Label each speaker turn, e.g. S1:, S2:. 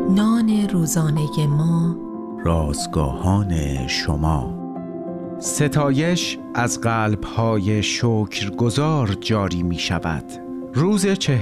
S1: نان روزانه ما،
S2: رازگاهان شما.
S3: ستایش از قلب‌های شکرگزار جاری می شود. روز